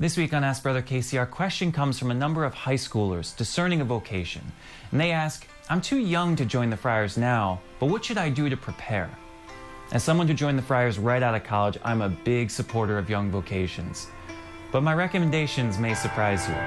This week on Ask Brother Casey, our question comes from a number of high schoolers discerning a vocation. And they ask, I'm too young to join the Friars now, but what should I do to prepare? As someone who joined the Friars right out of college, I'm a big supporter of young vocations. But my recommendations may surprise you.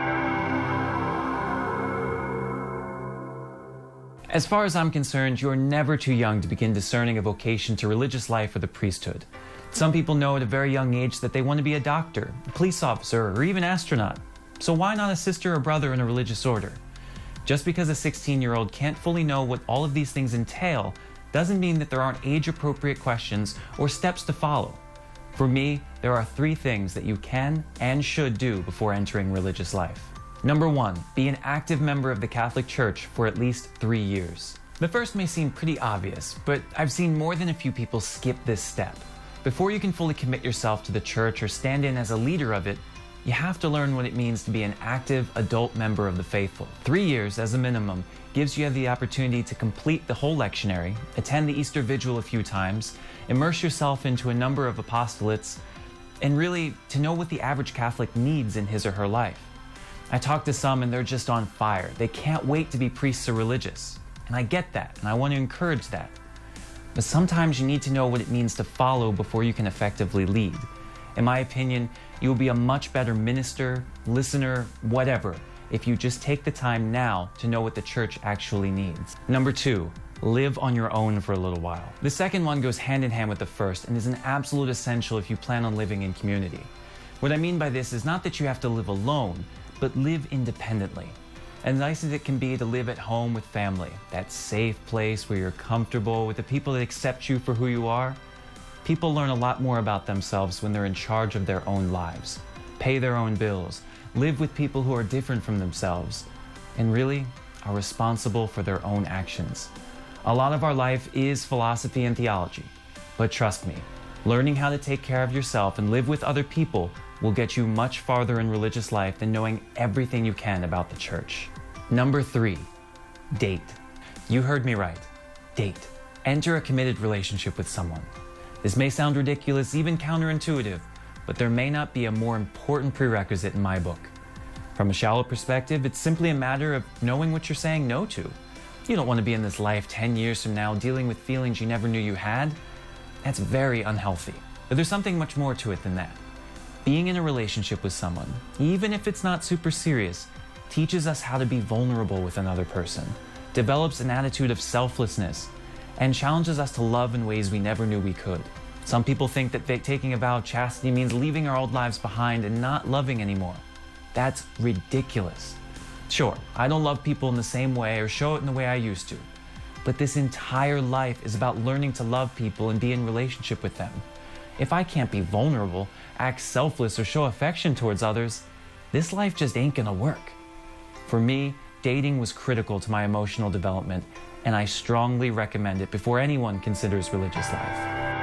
As far as I'm concerned, you're never too young to begin discerning a vocation to religious life or the priesthood. Some people know at a very young age that they want to be a doctor, a police officer, or even astronaut. So why not a sister or brother in a religious order? Just because a 16-year-old can't fully know what all of these things entail doesn't mean that there aren't age-appropriate questions or steps to follow. For me, there are 3 things that you can and should do before entering religious life. Number 1, be an active member of the Catholic Church for at least 3 years. The first may seem pretty obvious, but I've seen more than a few people skip this step. Before you can fully commit yourself to the church or stand in as a leader of it, you have to learn what it means to be an active adult member of the faithful. 3 years as a minimum gives you the opportunity to complete the whole lectionary, attend the Easter Vigil a few times, immerse yourself into a number of apostolates, and really to know what the average Catholic needs in his or her life. I talk to some and they're just on fire. They can't wait to be priests or religious. And I get that, and I want to encourage that. But sometimes you need to know what it means to follow before you can effectively lead. In my opinion, you will be a much better minister, listener, whatever, if you just take the time now to know what the church actually needs. Number 2, live on your own for a little while. The second one goes hand in hand with the first and is an absolute essential if you plan on living in community. What I mean by this is not that you have to live alone, but live independently. As nice as it can be to live at home with family, that safe place where you're comfortable with the people that accept you for who you are, people learn a lot more about themselves when they're in charge of their own lives, pay their own bills, live with people who are different from themselves, and really are responsible for their own actions. A lot of our life is philosophy and theology, but trust me, learning how to take care of yourself and live with other people will get you much farther in religious life than knowing everything you can about the church. Number 3, date. You heard me right. Date. Enter a committed relationship with someone. This may sound ridiculous, even counterintuitive, but there may not be a more important prerequisite in my book. From a shallow perspective, it's simply a matter of knowing what you're saying no to. You don't want to be in this life 10 years from now dealing with feelings you never knew you had. That's very unhealthy. But there's something much more to it than that. Being in a relationship with someone, even if it's not super serious, teaches us how to be vulnerable with another person, develops an attitude of selflessness, and challenges us to love in ways we never knew we could. Some people think that taking a vow of chastity means leaving our old lives behind and not loving anymore. That's ridiculous. Sure, I don't love people in the same way or show it in the way I used to, but this entire life is about learning to love people and be in relationship with them. If I can't be vulnerable, act selfless, or show affection towards others, this life just ain't gonna work. For me, dating was critical to my emotional development, and I strongly recommend it before anyone considers religious life.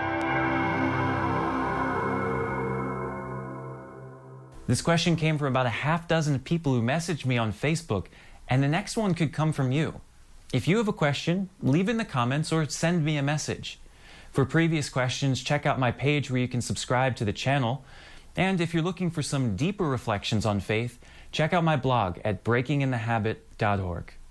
This question came from about a half dozen people who messaged me on Facebook, and the next one could come from you. If you have a question, leave it in the comments or send me a message. For previous questions, check out my page where you can subscribe to the channel. And if you're looking for some deeper reflections on faith, check out my blog at breakinginthehabit.org.